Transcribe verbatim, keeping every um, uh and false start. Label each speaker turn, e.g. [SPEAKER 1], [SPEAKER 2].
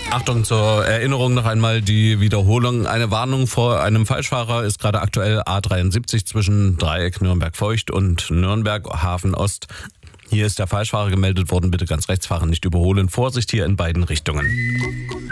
[SPEAKER 1] Achtung, zur Erinnerung noch einmal die Wiederholung. Eine Warnung vor einem Falschfahrer ist gerade aktuell A dreiundsiebzig zwischen Dreieck Nürnberg-Feucht und Nürnberg-Hafen-Ost. Hier ist der Falschfahrer gemeldet worden. Bitte ganz rechts fahren, nicht überholen. Vorsicht hier in beiden Richtungen.